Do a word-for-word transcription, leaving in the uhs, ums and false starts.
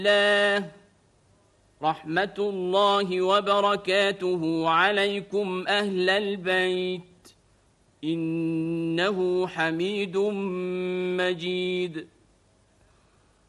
الله رحمة الله وبركاته عليكم أهل البيت إنه حميد مجيد.